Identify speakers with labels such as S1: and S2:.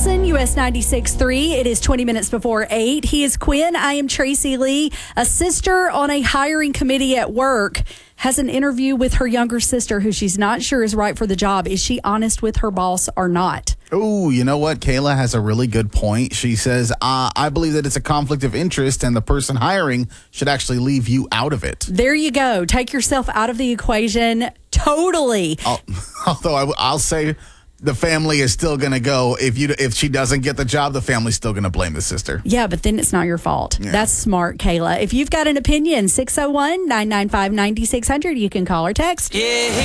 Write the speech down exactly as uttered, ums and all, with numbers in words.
S1: Wilson, U S ninety-six point three. It is twenty minutes before eight. He is Quinn. I am Tracy Lee. A sister on a hiring committee at work has an interview with her younger sister who she's not sure is right for the job. Is she honest with her boss or not?
S2: Oh, you know what? Kayla has a really good point. She says, uh, I believe that it's a conflict of interest and the person hiring should actually leave you out of it.
S1: There you go. Take yourself out of the equation. Totally.
S2: I'll, although I, I'll say the family is still going to go. If you if she doesn't get the job, the family's still going to blame the sister.
S1: Yeah, but then it's not your fault.
S2: Yeah.
S1: That's smart, Kayla. If you've got an opinion, six oh one, nine nine five, nine six zero zero, you can call or text.
S3: Yeah.